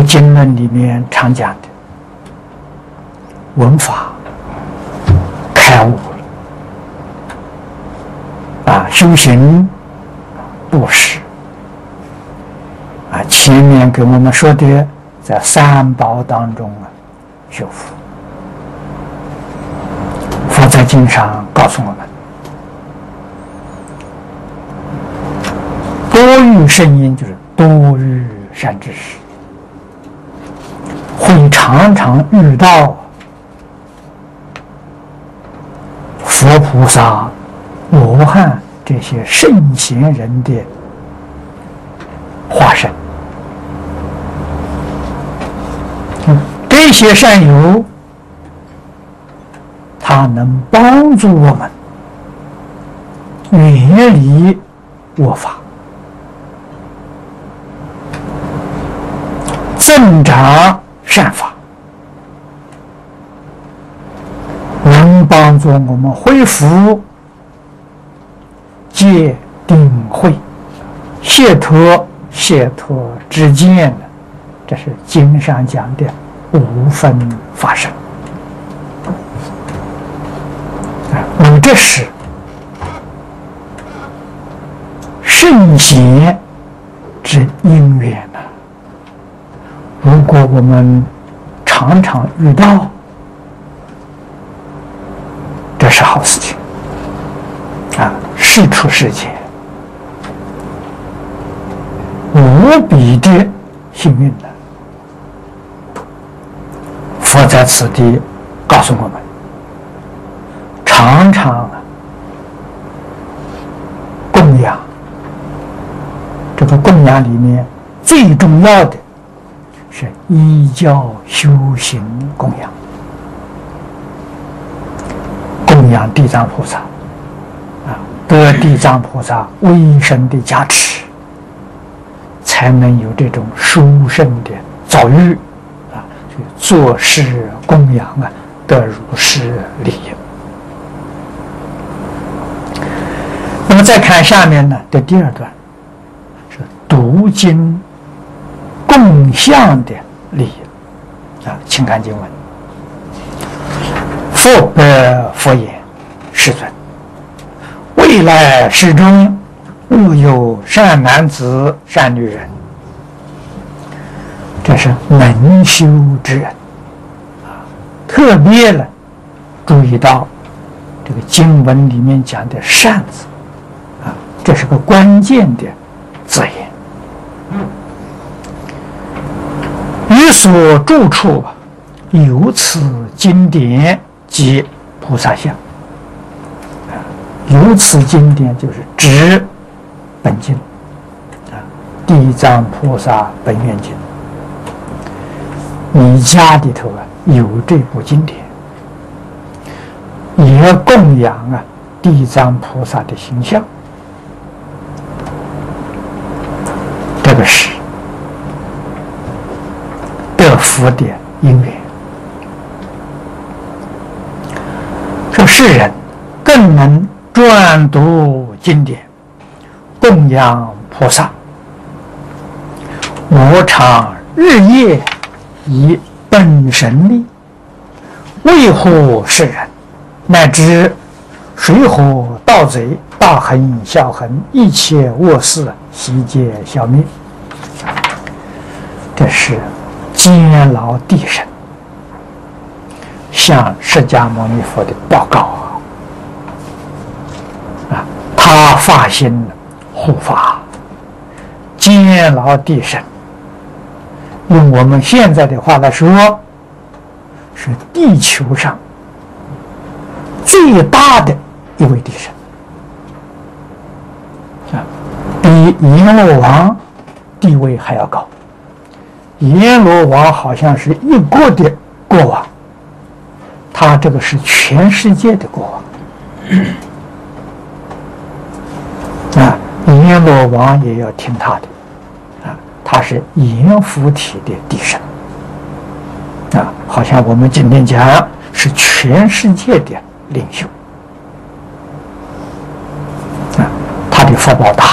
经论里面常讲的，闻法开悟了，修行布施，前面给我们说的，在三宝当中修福。佛在经上告诉我们，多遇圣因就是多遇善知识，会常常遇到佛菩萨、罗汉这些圣贤人的化身。这些善友，他能帮助我们远离恶法，增长善法，能帮助我们恢复戒定慧、解脱之见的，这是经上讲的无分法身。这是圣贤之因缘呐。如果我们常常遇到，这是好事情是出世间无比的幸运的。佛在此地告诉我们，常常供养，这个供养里面最重要的是依教修行供养，供养地藏菩萨得地藏菩萨威神的加持，才能有这种殊胜的遭遇做事供养得如是利益。那么再看下面呢的第二段，是读经共相的利益请看经文。佛白佛言：世尊，未来世中若有善男子善女人，这是能修之人特别了注意到这个经文里面讲的善字这是个关键的字眼。于所住处有此经典及菩萨像。有此经典就是指本经地藏菩萨本愿经。你家里头有这部经典，也供养地藏菩萨的形象，这个是得福的因缘。说世人更能专读经典，供养菩萨，我常日夜以本神力维护世人，乃至水火盗贼、大横小横，一切恶事悉皆消灭。这是监牢地神向释迦牟尼佛的报告他发心护法，监牢地神用我们现在的话来说，是地球上最大的一位地神比阎罗王地位还要高。阎罗王好像是一国的国王，他这个是全世界的国王阎罗王也要听他的他是阎浮提的地神好像我们今天讲是全世界的领袖他的福报大